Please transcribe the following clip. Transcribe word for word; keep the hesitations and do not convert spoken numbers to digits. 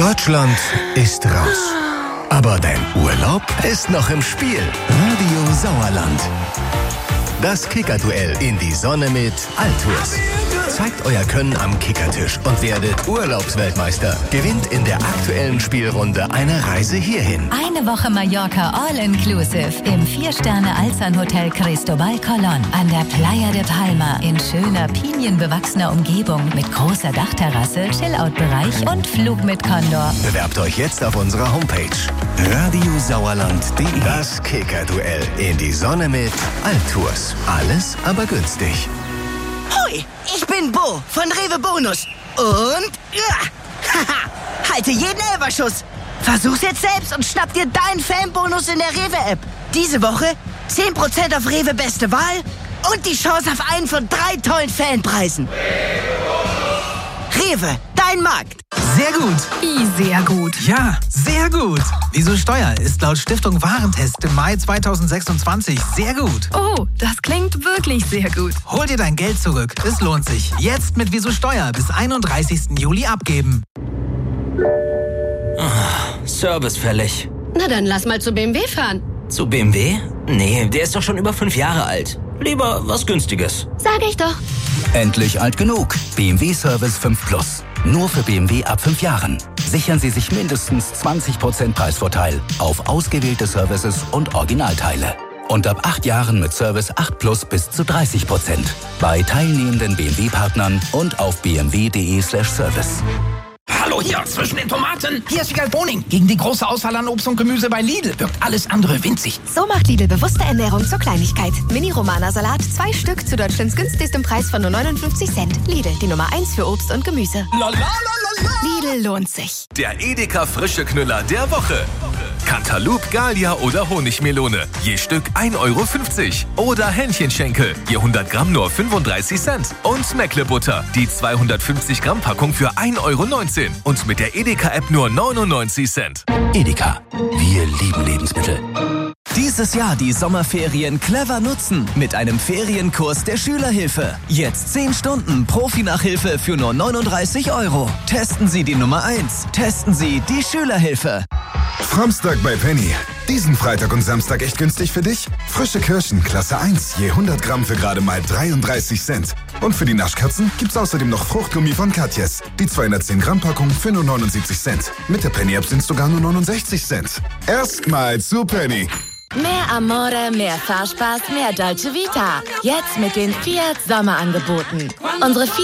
Deutschland ist raus. Aber dein Urlaub ist noch im Spiel. Radio Sauerland. Das Kickerduell in die Sonne mit Altours. Zeigt euer Können am Kickertisch und werdet Urlaubsweltmeister. Gewinnt in der aktuellen Spielrunde eine Reise hierhin. Eine Woche Mallorca All-Inclusive im Vier-Sterne-Alzan-Hotel Cristobal Colón an der Playa de Palma in schöner, pinienbewachsener Umgebung mit großer Dachterrasse, Chillout-Bereich und Flug mit Condor. Bewerbt euch jetzt auf unserer Homepage radiosauerland punkt de. Das Kickerduell in die Sonne mit Altours. Alles aber günstig. Hoi, ich bin Bo von Rewe Bonus. Und ja, haha, halte jeden Elferschuss. Versuch's jetzt selbst und schnapp dir deinen Fanbonus in der Rewe-App. Diese Woche zehn Prozent auf Rewe Beste Wahl und die Chance auf einen von drei tollen Fanpreisen. Rewe, dein Markt. Sehr gut. Wie sehr gut? Ja, sehr gut. Wieso Steuer ist laut Stiftung Warentest im Mai zweitausendsechsundzwanzig sehr gut. Oh, das klingt wirklich sehr gut. Hol dir dein Geld zurück. Es lohnt sich. Jetzt mit Wieso Steuer bis einunddreißigsten Juli abgeben. Oh, Service fällig. Na dann lass mal zu B M W fahren. Zu B M W? Nee, der ist doch schon über fünf Jahre alt. Lieber was Günstiges. Sag ich doch. Endlich alt genug. B M W Service fünf Plus. Nur für B M W ab fünf Jahren. Sichern Sie sich mindestens zwanzig Prozent Preisvorteil auf ausgewählte Services und Originalteile. Und ab acht Jahren mit Service acht Plus bis zu dreißig Prozent. Bei teilnehmenden B M W-Partnern und auf b m w punkt de slash service. Hallo hier, zwischen den Tomaten. Hier ist Wiegald Boning. Gegen die große Auswahl an Obst und Gemüse bei Lidl wirkt alles andere winzig. So macht Lidl bewusste Ernährung zur Kleinigkeit. Mini-Romana-Salat, zwei Stück zu Deutschlands günstigstem Preis von nur neunundfünfzig Cent. Lidl, die Nummer eins für Obst und Gemüse. La, la, la, la, la. Lidl lohnt sich. Der Edeka frische Knüller der Woche. Cantaloupe, Gallia oder Honigmelone. Je Stück ein Euro fünfzig. Oder Hähnchenschenkel. Je hundert Gramm nur fünfunddreißig Cent. Und Meckle-Butter. Die zweihundertfünfzig Gramm Packung für ein Euro neunzehn. Und mit der Edeka-App nur neunundneunzig Cent. Edeka. Wir lieben Lebensmittel. Dieses Jahr die Sommerferien clever nutzen mit einem Ferienkurs der Schülerhilfe. Jetzt zehn Stunden Profi-Nachhilfe für nur neununddreißig Euro. Testen Sie die Nummer eins. Testen Sie die Schülerhilfe. Framstag bei Penny. Diesen Freitag und Samstag echt günstig für dich? Frische Kirschen, Klasse eins, je hundert Gramm für gerade mal dreiunddreißig Cent. Und für die Naschkatzen gibt's außerdem noch Fruchtgummi von Katjes. Die zweihundertzehn Gramm Packung für nur neunundsiebzig Cent. Mit der Penny-App sind's sogar nur neunundsechzig Cent. Erstmal zu Penny. Mehr Amore, mehr Fahrspaß, mehr Dolce Vita. Jetzt mit den Fiat Sommerangeboten. Unsere